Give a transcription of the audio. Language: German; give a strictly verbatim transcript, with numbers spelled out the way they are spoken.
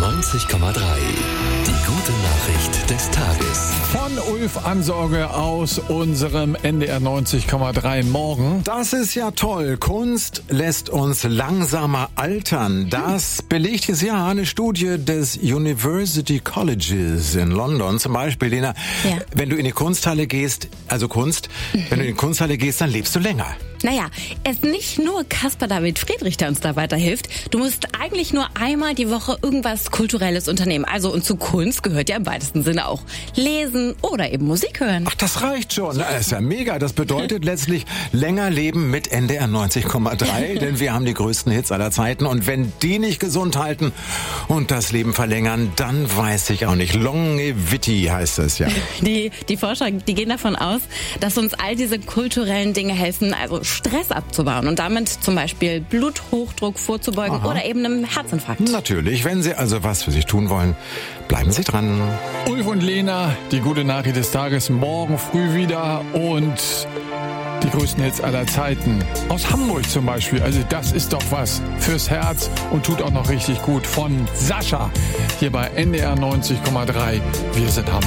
neunzig Komma drei. Die gute Nachricht des Tages. Von Ulf Ansorge aus unserem N D R neunzig Komma drei Morgen. Das ist ja toll. Kunst lässt uns langsamer altern. Das belegt jetzt ja eine Studie des University Colleges in London. Zum Beispiel, Lena, Ja. wenn du in die Kunsthalle gehst, also Kunst, wenn du in die Kunsthalle gehst, dann lebst du länger. Naja, es ist nicht nur Caspar David Friedrich, der uns da weiterhilft. Du musst eigentlich nur einmal die Woche irgendwas Kulturelles unternehmen. Also, und zu Kunst gehört ja im weitesten Sinne auch Lesen oder eben Musik hören. Ach, das reicht schon. Das ist ja mega. Das bedeutet letztlich länger leben mit N D R neunzig Komma drei, denn wir haben die größten Hits aller Zeiten. Und wenn die nicht gesund halten und das Leben verlängern, dann weiß ich auch nicht. Longevity heißt es ja. Die, die Forscher, die gehen davon aus, dass uns all diese kulturellen Dinge helfen, also Stress abzubauen und damit zum Beispiel Bluthochdruck vorzubeugen Aha. oder eben einem Herzinfarkt. Natürlich, wenn Sie also was für sich tun wollen, bleiben Sie dran. Ulf und Lena, die gute Nachricht des Tages, morgen früh wieder und die größten Hits aller Zeiten. Aus Hamburg zum Beispiel, also das ist doch was fürs Herz und tut auch noch richtig gut. Von Sascha, hier bei N D R neunzig Komma drei. Wir sind Hamburg.